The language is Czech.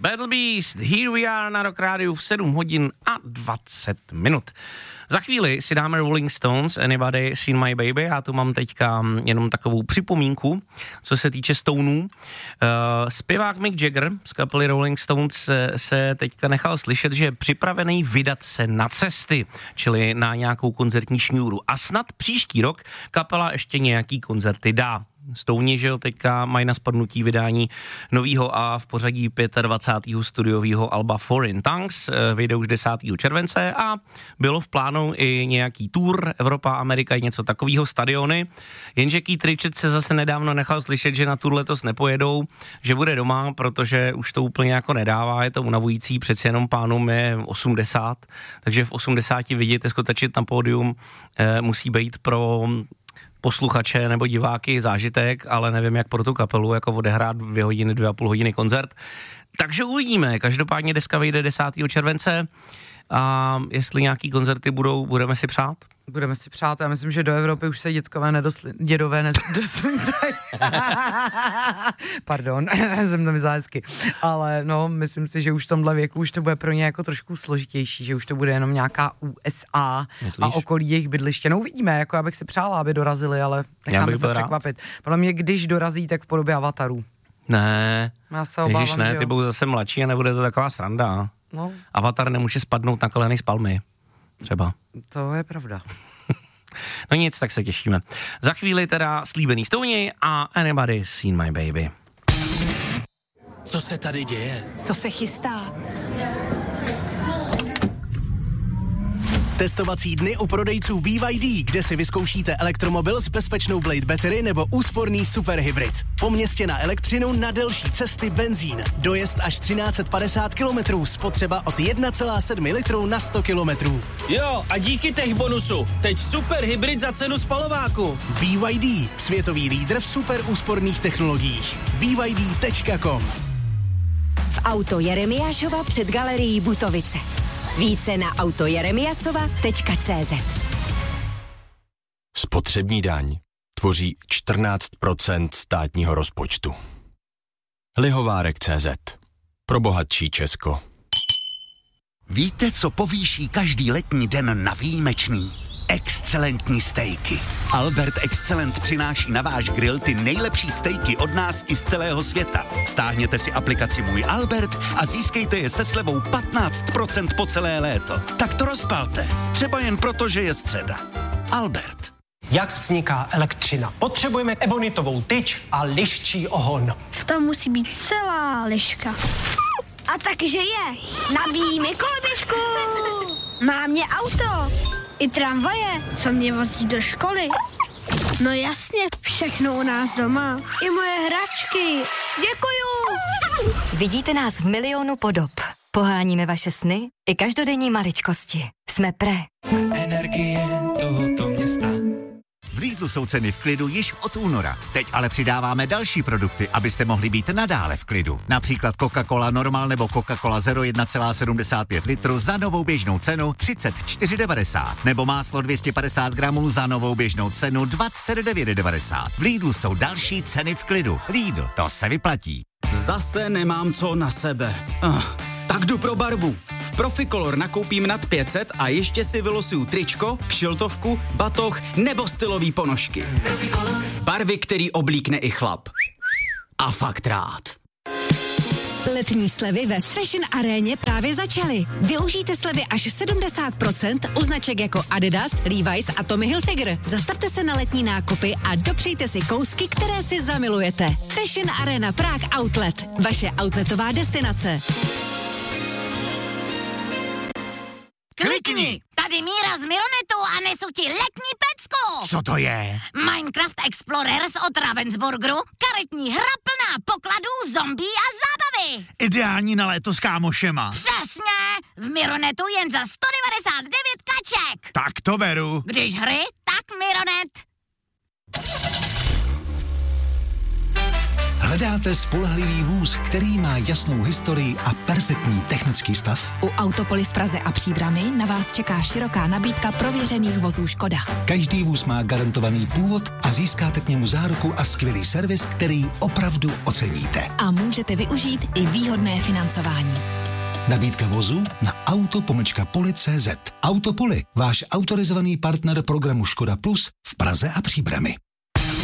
Battle Beast, here we are na Rock Rádiu v 7 hodin a 20 minut. Za chvíli si dáme Rolling Stones, Anybody Seen My Baby, já tu mám teďka jenom takovou připomínku, co se týče Stoneů. Zpěvák Mick Jagger z kapely Rolling Stones se teďka nechal slyšet, že je připravený vydat se na cesty, čili na nějakou koncertní šňůru. A snad příští rok kapela ještě nějaký koncerty dá. Stouni, že jo, teďka mají na spadnutí vydání novýho a v pořadí 25. studiového alba Foreign Tongues, vyjde už 10. července a bylo v plánu i nějaký tour, Evropa, Amerika, něco takového, stadiony, jenže Keith Richards se zase nedávno nechal slyšet, že na tour letos nepojedou, že bude doma, protože už to úplně jako nedává, je to unavující, přeci jenom pánům je 80, takže v 80 vidět skotačit na pódium musí být pro posluchače nebo diváky zážitek, ale nevím, jak pro tu kapelu, jako odehrát 2 hodiny, 2,5 hodiny koncert. Takže uvidíme. Každopádně deska vyjde 10. července a jestli nějaký koncerty budou, budeme si přát? Budeme si přát, já myslím, že do Evropy už se dědové nedoslítají. Pardon, jsem to myslela hezky. Ale no, myslím si, že už v tomhle věku už to bude pro ně jako trošku složitější, že už to bude jenom nějaká USA. Myslíš? A okolí jejich bydliště. No uvidíme, jako já bych si přála, aby dorazili, ale necháme se překvapit. Podle mě, když dorazí, tak v podobě Avatarů. Ne, já se obávám, Ježiš, ne, ty budou zase mladší a nebude to taková sranda. No. Avatar nemůže spadnout na kolenej z palmy. Třeba. To je pravda. No nic, tak se těšíme. Za chvíli teda slíbený Stouni a Anybody Seen My Baby. Co se tady děje? Co se chystá? Testovací dny u prodejců BYD, kde si vyzkoušíte elektromobil s bezpečnou Blade Battery nebo úsporný superhybrid. Po městě na elektřinu, na delší cesty benzín. Dojezd až 1350 km, spotřeba od 1,7 litru na 100 km. Jo, a díky tech bonusu, teď superhybrid za cenu spalováku. BYD, světový lídr v super úsporných technologiích. BYD.com. V Auto Jeremiášova před galerií Butovice. Více na autojeremiasova.cz. Spotřební daň tvoří 14% státního rozpočtu. Lihovárek.cz. Pro bohatší Česko. Víte, co povýší každý letní den na výjimečný? Excelentní stejky. Albert Excellent přináší na váš grill ty nejlepší stejky od nás i z celého světa. Stáhněte si aplikaci Můj Albert a získejte je se slevou 15% po celé léto. Tak to rozpalte. Třeba jen proto, že je středa. Albert. Jak vzniká elektřina? Potřebujeme ebonitovou tyč a liščí ohon. V tom musí být celá liška. A takže je. Nabíjíme koloběžku. Má mě auto. I tramvaje, co mě vozí do školy. No jasně, všechno u nás doma. I moje hračky. Děkuju. Vidíte nás v milionu podob. Poháníme vaše sny i každodenní maličkosti. Jsme Pré. Energie tohoto města. V Lidlu jsou ceny v klidu již od února. Teď ale přidáváme další produkty, abyste mohli být nadále v klidu. Například Coca-Cola Normal nebo Coca-Cola Zero 1,75 litru za novou běžnou cenu 34,90. Nebo máslo 250 gramů za novou běžnou cenu 29,90. V Lidlu jsou další ceny v klidu. Lidl, to se vyplatí. Zase nemám co na sebe. Tak jdu pro barvu. V Proficolor nakoupím nad 500 a ještě si vylosuju tričko, kšiltovku, batoh nebo stylový ponožky. Proficolor. Barvy, který oblíkne i chlap. A fakt rád. Letní slevy ve Fashion Aréně právě začaly. Využijte slevy až 70% u značek jako Adidas, Levi's a Tommy Hilfiger. Zastavte se na letní nákupy a dopřejte si kousky, které si zamilujete. Fashion Arena Prague Outlet. Vaše outletová destinace. Klikni! Tady Míra z Mironetu a nesu ti letní pecku! Co to je? Minecraft Explorers od Ravensburgeru, karetní hra plná pokladů, zombí a zábavy! Ideální na léto s kámošema. Přesně! V Mironetu jen za 199 kaček! Tak to beru. Když hry, tak Mironet! Hledáte spolehlivý vůz, který má jasnou historii a perfektní technický stav? U Autopoly v Praze a Příbrami na vás čeká široká nabídka prověřených vozů Škoda. Každý vůz má garantovaný původ a získáte k němu záruku a skvělý servis, který opravdu oceníte. A můžete využít i výhodné financování. Nabídka vozu na auto-poli.cz. Autopoly, váš autorizovaný partner programu Škoda Plus v Praze a Příbrami.